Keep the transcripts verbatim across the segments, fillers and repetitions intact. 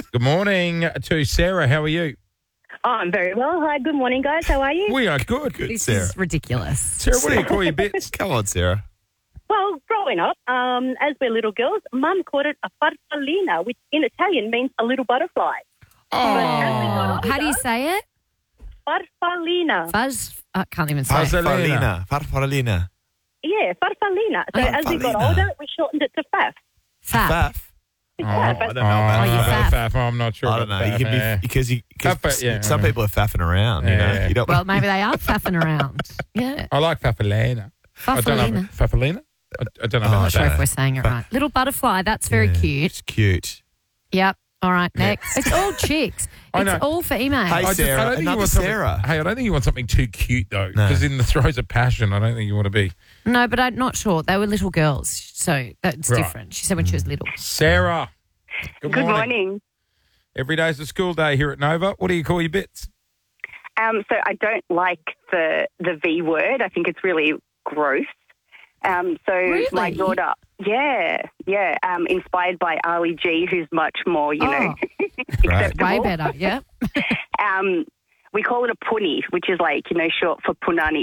Good morning to Sarah. How are you? Oh, I'm very well. Hi, good morning, guys. How are you? We are good. Good, This Sarah. is ridiculous. Sarah, what do you call your bits? Come on, Sarah. Well, growing up, um, as we're little girls, Mum called it a farfallina, which in Italian means a little butterfly. Oh, How do you say it? Farfallina. Fuzz. I can't even say Fuzz- it. Farfallina. Farfallina. Yeah, farfallina. So as we got Farfallina. older, we shortened it to faff. Faf. Faff. Oh, Faff. I don't know about Oh, you faff. faff. faff. I'm not sure. I don't know. about You faff, can yeah. be because you because Faff, yeah, some yeah. people are faffing around. You know, Yeah. you don't. Well, maybe they are faffing around. Yeah. I like faffalina. I don't know. Faffalina. Faffalina? I, I don't know Oh, about I Not sure don't if know. we're saying it right. Little butterfly. That's very Yeah, cute. It's cute. Yep. All right, next. It's all chicks. I It's know. all for email. Hey, I just- Sarah, I don't think you another want something- Sarah. Hey, I don't think you want something too cute, though, No. because in the throes of passion, I don't think you want to be. No, but I'm not sure. They were little girls, so that's Right. different. She said when she was little. Sarah, good, Good morning. morning. Every day's a school day here at Nova. What do you call your bits? Um, so I don't like the the V word. I think it's really gross. Um, so my Really? daughter, yeah, yeah, um, inspired by Ali G, who's much more, you know, acceptable. Way better, yeah. Um, we call it a punny, which is like, you know, short for punani.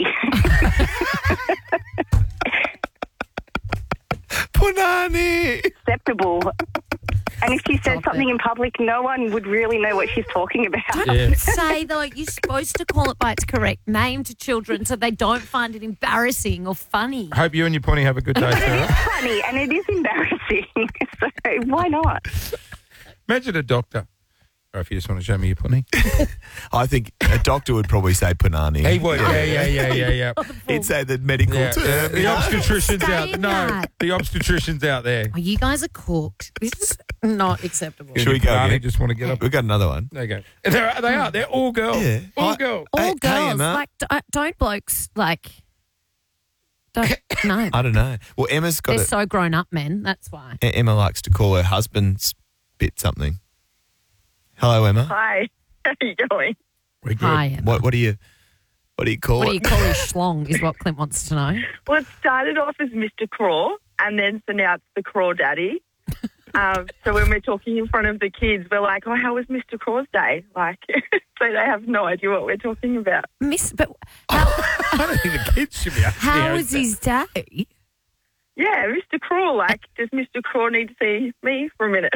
Punani. Acceptable. And if she said Stop something it. in public, no one would really know what she's talking about. Yeah. Say, though, you're supposed to call it by its correct name to children so they don't find it embarrassing or funny. Hope you and your pony have a good day, It is Sarah. funny and it is embarrassing. So why not? Imagine a doctor. Or if you just want to show me your pony. I think a doctor would probably say punani. He would. Yeah, yeah, yeah, yeah, yeah. He'd say the medical Yeah, term. yeah. The you know? obstetrician's Stay out. in No, that. the obstetrician's out there. Oh, you guys are cooked. This is not acceptable. Should we go They again? just want to get up. We've got another one. There you go. They're, they are. They're all girls. Yeah. All I- girls. All Hey- hey, girls, Emma. like, don't, don't blokes, like, don't, no. I don't know. Well, Emma's got They're it. so grown up men, that's why. Emma likes to call her husband's bit something. Hello, Emma. Hi, how are you going? We're good. Hi, Emma. What what do you what do you call What do it? you call a schlong is what Clint wants to know. Well, it started off as Mister Craw, and then so now it's the Craw Daddy. Um, so when we're talking in front of the kids, we're like, oh, how was Mister Craw's day? Like, so they have no idea what we're talking about. Miss, but how, I don't think the kids should be asking. how was his day? Yeah, Mister Craw, like, does Mister Craw need to see me for a minute?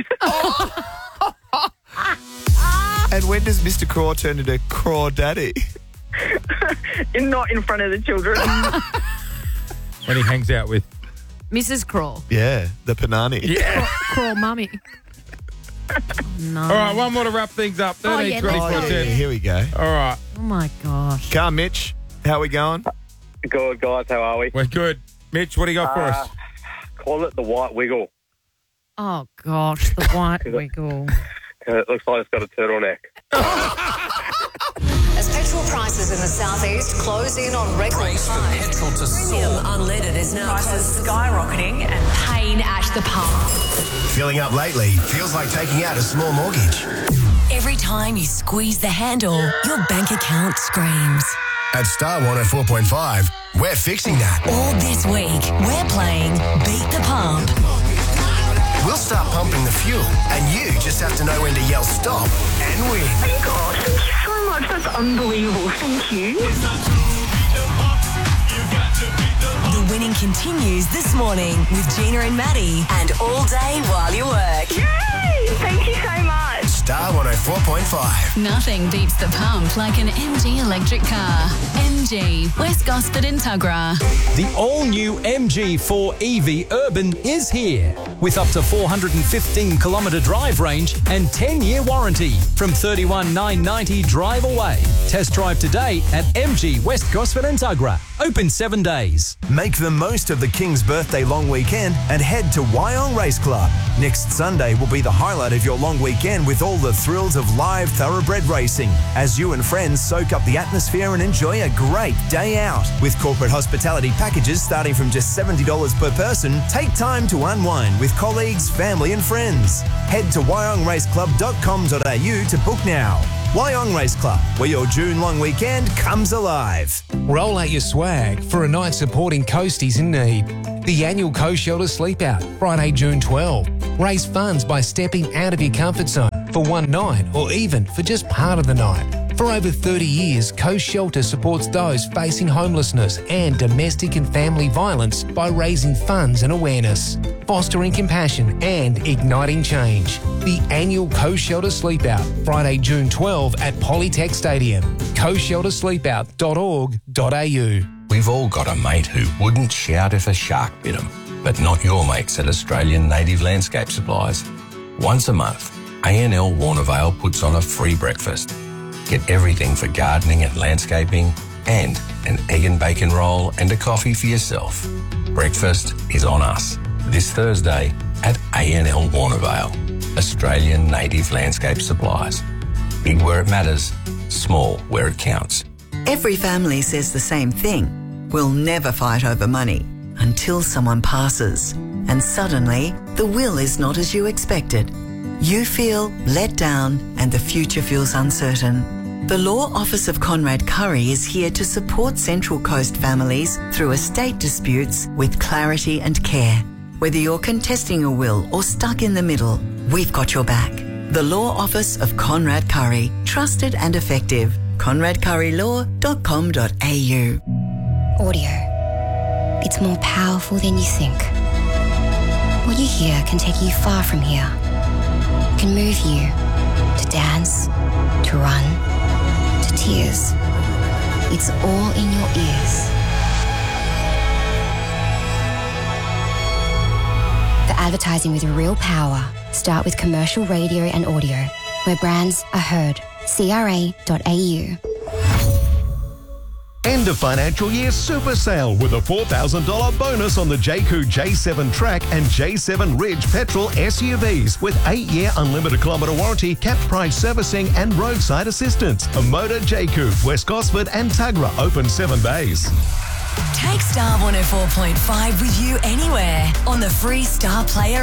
And when does Mister Craw turn into Craw Daddy? And not in front of the children. When he hangs out with. Missus Crawl. Yeah, the panani. Yeah. Crawl mummy. No. All right, one more to wrap things up. Oh, thirteen yeah, twenty-four Oh, yeah, ten. here we go. All right, Oh, my gosh. Come, Mitch. How we going? Good, guys. How are we? we're good. Mitch, what do you got for Uh, us? Call it the white wiggle. Oh, gosh, the white wiggle. 'Cause it looks like it's got a turtleneck. As petrol prices in the southeast close in on record highs, premium unleaded is now prices skyrocketing and pain at the pump. Filling up lately feels like taking out a small mortgage. Every time you squeeze the handle, your bank account screams. At Star one oh four point five, we're fixing that. All this week, we're playing Beat the Pump. We'll start pumping the fuel, and you just have to know when to yell stop and win. Oh, gosh, thank you so much. That's unbelievable. Thank you. The winning continues this morning with Gina and Maddie and all day while you work. Yay! Thank you so much. Star one oh four point five. Nothing beats the pump like an M G electric car. M G, West Gosford and Tuggerah. The all-new M G four E V Urban is here with up to four hundred fifteen kilometre drive range and ten-year warranty from thirty-one thousand nine hundred ninety drive away. Test drive today at M G West Gosford and Tuggerah. Open seven days. Make the most of the King's birthday long weekend and head to Wyong Race Club. Next Sunday will be the highlight of your long weekend with all the thrills of live thoroughbred racing as you and friends soak up the atmosphere and enjoy a great day out. With corporate hospitality packages starting from just seventy dollars per person, take time to unwind with colleagues, family and friends. Head to wyong race club dot com dot a u to book now. Wyong Race Club, where your June long weekend comes alive. Roll out your swag for a night supporting Coasties in need. The annual Coast Shelter Sleep Out, Friday, June twelfth. Raise funds by stepping out of your comfort zone. for one night or even for just part of the night. For over thirty years, Coast Shelter supports those facing homelessness and domestic and family violence by raising funds and awareness, fostering compassion and igniting change. The annual Coast Shelter Sleep Out, Friday, June twelfth at Polytech Stadium. coast shelter sleep out dot org dot a u. We've all got a mate who wouldn't shout if a shark bit him, but not your mates at Australian Native Landscape Supplies. Once a month, A N L Warnervale puts on a free breakfast. Get everything for gardening and landscaping, and an egg and bacon roll and a coffee for yourself. Breakfast is on us this Thursday at A N L Warnervale, Australian Native Landscape Supplies. Big where it matters, small where it counts. Every family says the same thing. We'll never fight over money until someone passes, and suddenly the will is not as you expected. You feel let down and the future feels uncertain. The Law Office of Conrad Curry is here to support Central Coast families through estate disputes with clarity and care. Whether you're contesting a will or stuck in the middle, we've got your back. The Law Office of Conrad Curry. Trusted and effective. conrad curry law dot com dot a u. Audio. It's more powerful than you think. What you hear can take you far from here. It can move you to dance, to run, to tears. It's all in your ears. For advertising with real power, start with commercial radio and audio, where brands are heard. c r a dot a u. End of financial year super sale with a four thousand dollars bonus on the Jayco J seven Track and J seven Ridge petrol S U Vs with eight-year unlimited kilometre warranty, capped price servicing and roadside assistance. A Motor Jayco, West Gosford and Tuggerah open seven days. Take Star one oh four point five with you anywhere on the free Star Player